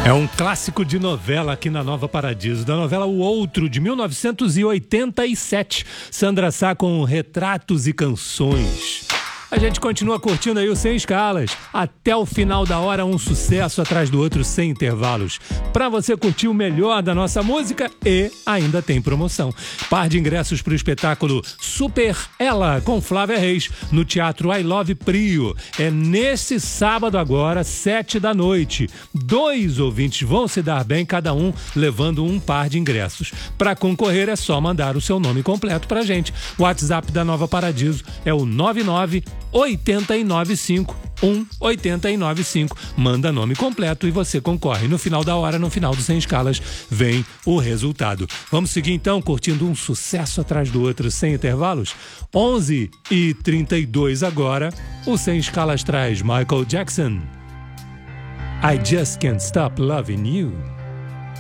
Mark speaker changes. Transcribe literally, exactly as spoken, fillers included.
Speaker 1: É um clássico de novela aqui na Nova Paradiso, da novela O Outro, de mil novecentos e oitenta e sete. Sandra Sá com Retratos e Canções. A gente continua curtindo aí o Sem Escalas. Até o final da hora, um sucesso atrás do outro, sem intervalos. Pra você curtir o melhor da nossa música e ainda tem promoção. Par de ingressos pro espetáculo Super Ela, com Flávia Reis, no Teatro I Love Prio. É nesse sábado agora, sete da noite. Dois ouvintes vão se dar bem, cada um levando um par de ingressos. Pra concorrer é só mandar o seu nome completo pra gente. O WhatsApp da Nova Paradiso é o nove nove oito nove cinco um oito nove cinco. Manda nome completo e você concorre. No final da hora, no final do Sem Escalas, vem o resultado. Vamos seguir então, curtindo um sucesso atrás do outro, sem intervalos? onze e trinta e dois agora, o Sem Escalas traz Michael Jackson. I Just Can't Stop Loving You.